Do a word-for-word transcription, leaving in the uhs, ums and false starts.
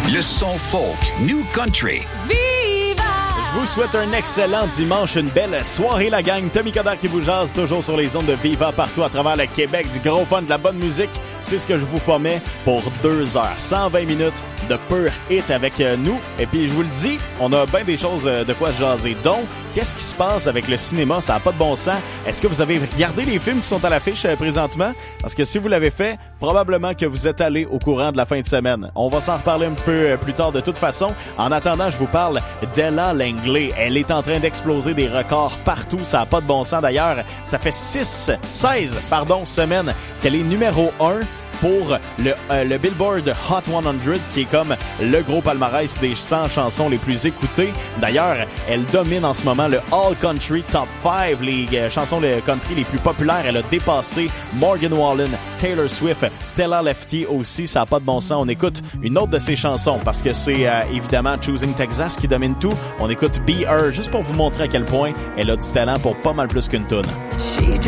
Le son folk, New Country. Je vous souhaite un excellent dimanche, une belle soirée la gang. Tommy Coderre qui vous jase, toujours sur les ondes de Viva partout à travers le Québec. Du gros fun, de la bonne musique, c'est ce que je vous promets pour deux heures. cent vingt minutes de pur hit avec nous. Et puis je vous le dis, on a bien des choses de quoi jaser. Donc, qu'est-ce qui se passe avec le cinéma? Ça n'a pas de bon sens. Est-ce que vous avez regardé les films qui sont à l'affiche présentement? Parce que si vous l'avez fait, probablement que vous êtes allé au courant de la fin de semaine. On va s'en reparler un petit peu plus tard de toute façon. En attendant, je vous parle d'Ella Langley. Elle est en train d'exploser des records partout. Ça n'a pas de bon sens d'ailleurs. Ça fait six, seize, pardon, semaines qu'elle est numéro un pour le, euh, le Billboard Hot cent, qui est comme le gros palmarès des cent chansons les plus écoutées. D'ailleurs, elle domine en ce moment le All Country Top cinq, les euh, chansons le country les plus populaires. Elle a dépassé Morgan Wallen, Taylor Swift, Stella Lefty aussi. Ça n'a pas de bon sens. On écoute une autre de ses chansons parce que c'est euh, évidemment Choosing Texas qui domine tout. On écoute Be Her juste pour vous montrer à quel point elle a du talent pour pas mal plus qu'une toune.